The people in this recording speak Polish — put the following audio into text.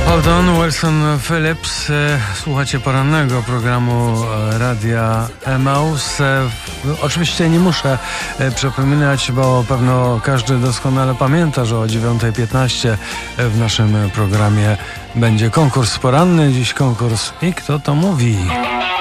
Haldon, Wilson Phillips. Słuchacie porannego programu Radia Emaus. Oczywiście nie muszę przypominać, bo pewno każdy doskonale pamięta, że o 9:15 w naszym programie będzie konkurs poranny. Dziś konkurs I kto to mówi?